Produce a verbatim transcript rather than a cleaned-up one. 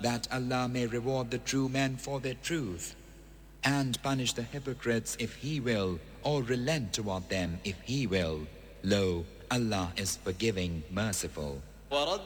that Allah may reward the true men for their truth, and punish the hypocrites if He will, or relent toward them if He will. Lo, Allah is forgiving, merciful.